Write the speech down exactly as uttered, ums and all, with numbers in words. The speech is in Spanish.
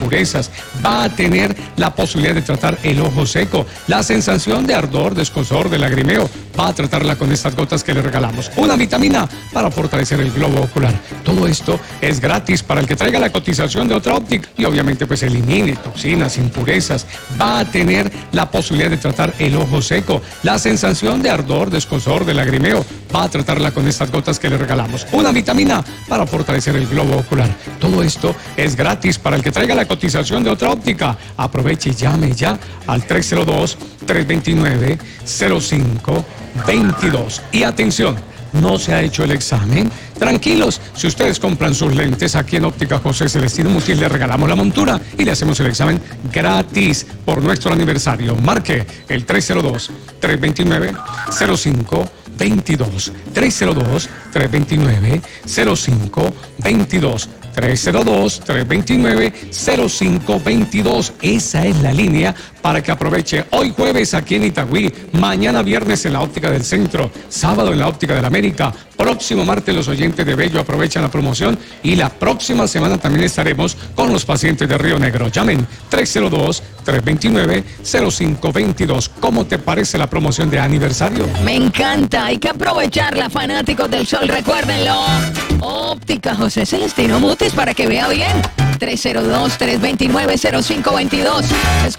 impurezas. Va a tener la posibilidad de tratar el ojo seco, la sensación de ardor, de escozor, de lagrimeo. Va a tratarla con estas gotas que le regalamos. Una vitamina para fortalecer el globo ocular. Todo esto es gratis para el que traiga la cotización de Otra Óptica y obviamente pues elimine toxinas, impurezas. Va a tener la posibilidad de tratar el ojo seco, la sensación de ardor, de escozor, de lagrimeo. Va a tratarla con estas gotas que le regalamos. Una vitamina para fortalecer el globo ocular. Todo esto es gratis para el que traiga la cotización de Otra Óptica. Aproveche y llame ya al tres cero dos, tres dos nueve, cero cinco dos dos. Y atención, ¿no se ha hecho el examen? Tranquilos, si ustedes compran sus lentes aquí en Óptica José Celestino Mutil, le regalamos la montura y le hacemos el examen gratis por nuestro aniversario. Marque el tres cero dos, tres dos nueve, cero cinco dos dos. tres cero dos, tres dos nueve, cero cinco dos dos. tres cero dos, tres dos nueve, cero cinco dos dos. Esa es la línea para que aproveche hoy jueves aquí en Itagüí, mañana viernes en la Óptica del Centro, sábado en la Óptica del América, próximo martes los oyentes de Bello aprovechan la promoción y la próxima semana también estaremos con los pacientes de Río Negro. Llamen tres cero dos, tres dos nueve, cero cinco dos dos. ¿Cómo te parece la promoción de aniversario? Me encanta, hay que aprovecharla, fanáticos del sol, recuérdenlo. Óptica José Celestino Mutis para que vea bien. tres cero dos, tres dos nueve, cero cinco dos dos.